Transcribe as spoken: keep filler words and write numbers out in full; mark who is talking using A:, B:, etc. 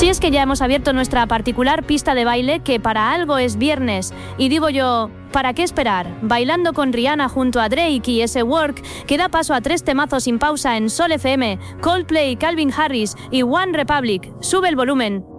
A: Si es que ya hemos abierto nuestra particular pista de baile, que para algo es viernes. Y digo yo, ¿para qué esperar? Bailando con Rihanna junto a Drake y ese Work, que da paso a tres temazos sin pausa en Sol F M, Coldplay, Calvin Harris y One Republic. Sube el volumen.